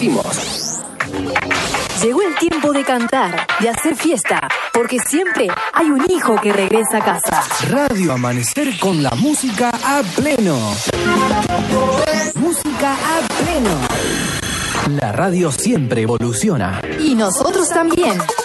repetimos. Llegó el tiempo de cantar, de hacer fiesta, porque siempre hay un hijo que regresa a casa. Radio Amanecer con la música a pleno. Música a pleno. La radio siempre evoluciona. Y nosotros también.